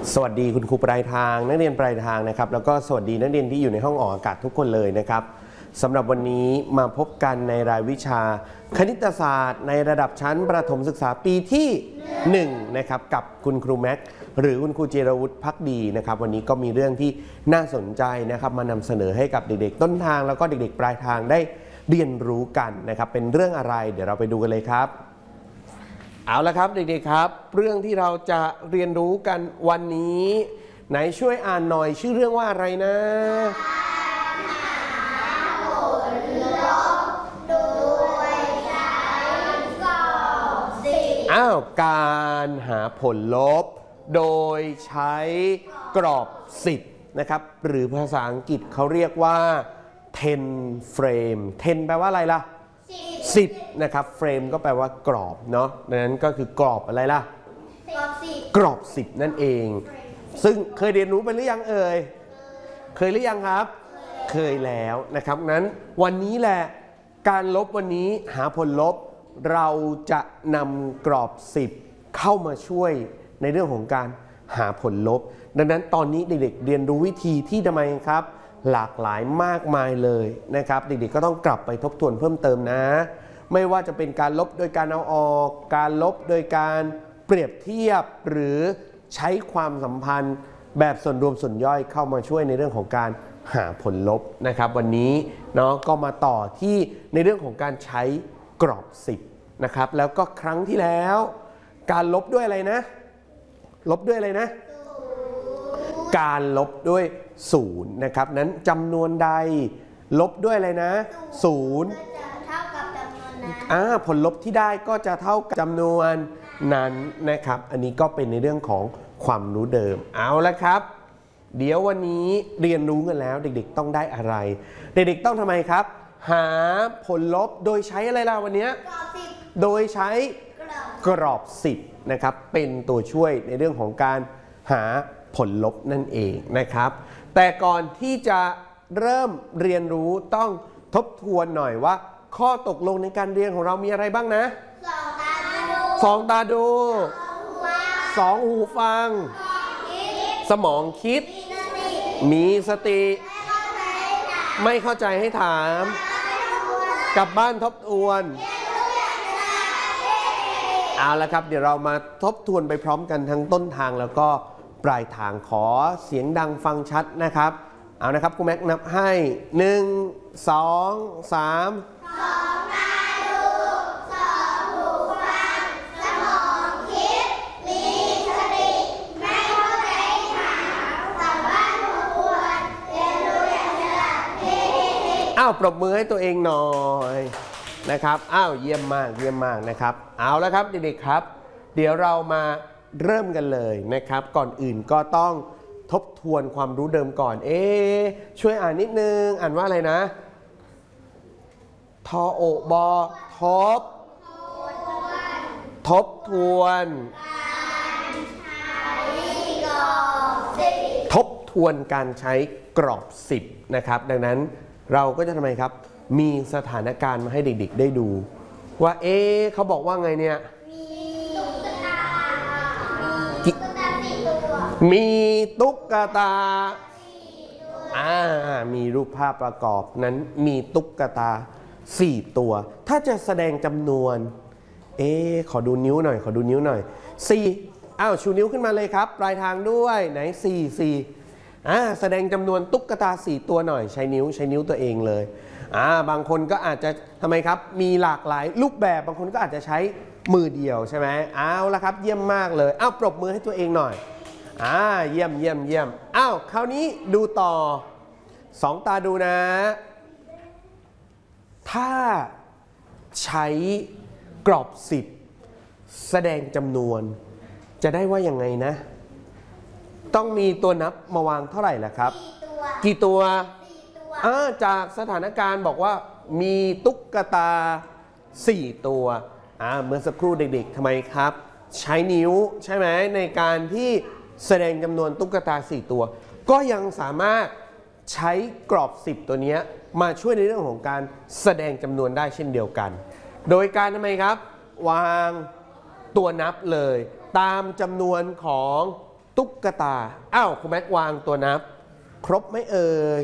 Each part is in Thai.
สวัสดีคุณครูปลายทางนักเรียนปลายทางนะครับแล้วก็สวัสดีนักเรียนที่อยู่ในห้องออกอากาศทุกคนเลยนะครับสำหรับวันนี้มาพบกันในรายวิชาคณิตศาสตร์ในระดับชั้นประถมศึกษาปีที่1นะครับกับคุณครูแม็กหรือคุณครูเจรวุฒิภักดีนะครับวันนี้ก็มีเรื่องที่น่าสนใจนะครับมานำเสนอให้กับเด็กๆต้นทางแล้วก็เด็กๆปลายทางได้เรียนรู้กันนะครับเป็นเรื่องอะไรเดี๋ยวเราไปดูกันเลยครับเอาละครับเด็กๆครับเรื่องที่เราจะเรียนรู้กันวันนี้ไหนช่วยอ่านหน่อยชื่อเรื่องว่าอะไรนะการหาผลลบโดยใช้กรอบ10นะครับหรือภาษาอังกฤษเขาเรียกว่า10 frame 10แปลว่าอะไรล่ะ10นะครับเฟรมก็แปลว่ากรอบเนาะดังนั้นก็คือกรอบอะไรล่ะกรอบ10นั่นเองซึ่งเคยเรียนรู้ไปหรือยังเอ่ยเคยหรือยังครับเคยแล้วนะครับนั้นวันนี้แหละการลบวันนี้หาผลลบเราจะนำกรอบ10เข้ามาช่วยในเรื่องของการหาผลลบดังนั้นตอนนี้เด็กๆเรียนรู้วิธีที่ทำไมครับหลากหลายมากมายเลยนะครับเด็กๆก็ต้องกลับไปทบทวนเพิ่มเติมนะไม่ว่าจะเป็นการลบโดยการเอาออกการลบโดยการเปรียบเทียบหรือใช้ความสัมพันธ์แบบส่วนรวมส่วนย่อยเข้ามาช่วยในเรื่องของการหาผลลบนะครับวันนี้เนาะก็มาต่อที่ในเรื่องของการใช้กรอบ10นะครับแล้วก็ครั้งที่แล้วการลบด้วยอะไรนะลบด้วยอะไรนะการลบด้วย0นะครับนั้นจำนวนใดลบด้วยอะไรนะ0เท่ากับจำนวนนั้นผลลบที่ได้ก็จะเท่ากับจำนวนนั้นนะครับอันนี้ก็เป็นในเรื่องของความรู้เดิมเอาละครับเดี๋ยววันนี้เรียนรู้กันแล้วเด็กๆต้องได้อะไรเด็กๆต้องทำไมครับหาผลลบโดยใช้อะไรล่ะวันนี้โดยใช้กรอบ10นะครับเป็นตัวช่วยในเรื่องของการหาผลลบนั่นเองนะครับแต่ก่อนที่จะเริ่มเรียนรู้ต้องทบทวนหน่อยว่าข้อตกลงในการเรียนของเรามีอะไรบ้างนะ2 ตาดู2 หูฟังสมองคิดมีสติไม่เข้าใจให้ถามกลับบ้านทบทวนเอาละครับเดี๋ยวเรามาทบทวนไปพร้อมกันทั้งต้นทางแล้วก็ปลายทางขอเสียงดังฟังชัดนะครับเอานะครับครูแม็กนับให้1 2 3 2 ตาดู2 หูฟังสมองคิดมีสติไม่เข้าใจถามกลับบ้านทบทวนเรียนรู้อย่างฉลาดปรบมือให้ตัวเองหน่อยนะครับเยี่ยมมากเยี่ยมมากนะครับเอาแล้วครับเด็กๆครับเดี๋ยวเรามาเริ่มกันเลยนะครับก่อนอื่นก็ต้องทบทวนความรู้เดิมก่อนช่วยอ่านนิดนึงอ่านว่าอะไรนะทอโอบอทบทวนทบทวนการใช้กรอบ10นะครับดังนั้นเราก็จะทำไมครับมีสถานการณ์มาให้เด็กๆได้ดูว่าเขาบอกว่าไงเนี่ยมีตุ๊กตามีรูปภาพประกอบนั้นมีตุ๊กตา4ตัวถ้าจะแสดงจำนวนขอดูนิ้วหน่อย4ชูนิ้วขึ้นมาเลยครับปลายทางด้วยไหน4แสดงจำนวนตุ๊กตา4ตัวหน่อยใช้นิ้วตัวเองเลยบางคนก็อาจจะทำไมครับมีหลากหลายรูปแบบบางคนก็อาจจะใช้มือเดียวใช่ไหมเอาละครับเยี่ยมมากเลยปรบมือให้ตัวเองหน่อยเยี่ยมคราวนี้ดูต่อ2 ตาดูนะถ้าใช้กรอบ10แสดงจำนวนจะได้ว่ายังไงนะต้องมีตัวนับมาวางเท่าไหร่ล่ะครับกี่ตัวจากสถานการณ์บอกว่ามีตุ๊กตา4ตัวเมื่อสักครู่เด็กๆทำไมครับใช้นิ้วใช่ไหมในการที่แสดงจำนวนตุ๊กตา4ตัวก็ยังสามารถใช้กรอบ10ตัวนี้มาช่วยในเรื่องของการแสดงจำนวนได้เช่นเดียวกันโดยการทำไมครับวางตัวนับเลยตามจำนวนของตตุ๊กตาอ้าวคุณแม็กวางตัวนับครบไหมเอ่ย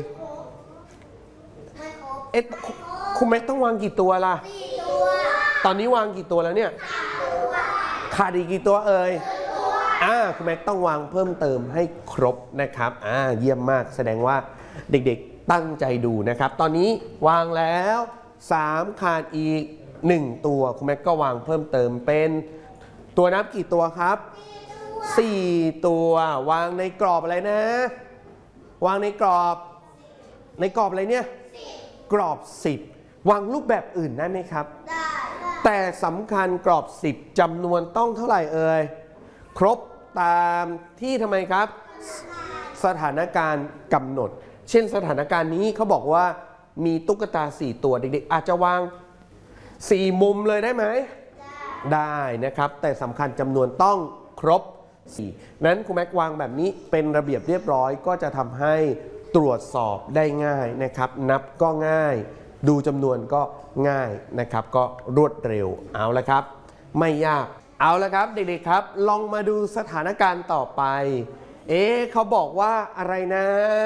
เอ๊ะคุณแม็กต้องวางกี่ตัวล่ะตอนนี้วางกี่ตัวแล้วเนี่ยขาดอีกกี่ตัวเอ่ยคุณแม็กต้องวางเพิ่มเติมให้ครบนะครับเยี่ยมมากแสดงว่าเด็กๆตั้งใจดูนะครับตอนนี้วางแล้ว3ขาดอีก1ตัวคุณแม็กก็วางเพิ่มเติมเป็นตัวนับกี่ตัวครับ4ตัววางในกรอบอะไรนะวางในกรอบอะไรเนี่ยกรอบ10วางรูปแบบอื่นได้ไหมครับได้แต่สำคัญกรอบ10จำนวนต้องเท่าไหร่เอ่ยครบตามที่ทำไมครับสถานการณ์กำหนดเช่นสถานการณ์นี้เขาบอกว่ามีตุ๊กตา4ตัวเด็กๆอาจจะวาง4มุมเลยได้ไหมได้นะครับแต่สำคัญจำนวนต้องครบ4นั้นครูแม็กวางแบบนี้เป็นระเบียบเรียบร้อยก็จะทำให้ตรวจสอบได้ง่ายนะครับนับก็ง่ายดูจำนวนก็ง่ายนะครับก็รวดเร็วเอาละครับไม่ยากเอาละครับเด็กๆครับลองมาดูสถานการณ์ต่อไปเขาบอกว่าอะไรนะ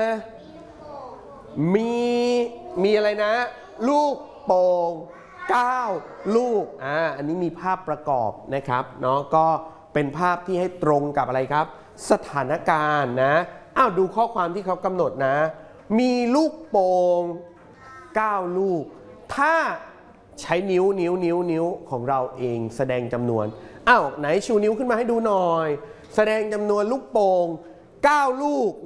มีอะไรนะลูกโป่ง9ลูกอันนี้มีภาพประกอบนะครับเนาะก็เป็นภาพที่ให้ตรงกับอะไรครับสถานการณ์นะดูข้อความที่เขากำหนดนะมีลูกโป่ง9ลูกถ้าใช้นิ้วของเราเองแสดงจำนวนไหนชูนิ้วขึ้นมาให้ดูหน่อยแสดงจำนวนลูกโป่ง9ลูก